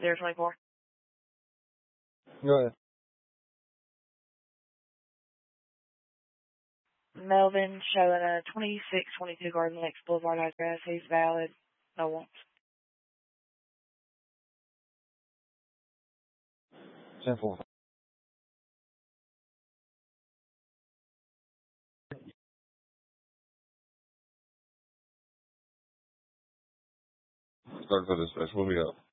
024. Go ahead. Melvin showing a 2622 Garden Lakes Boulevard address. He's valid. No wants. 10-4. Start for dispatch. What we got?